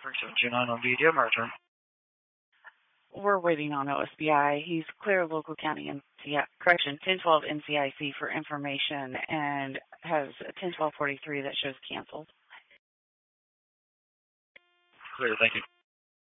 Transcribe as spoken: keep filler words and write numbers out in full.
three seven two nine on V D M, return. We're waiting on O S B I. He's clear local county and correction ten twelve N C I C for information and has a ten twelve forty-three that shows canceled. Clear, thank you.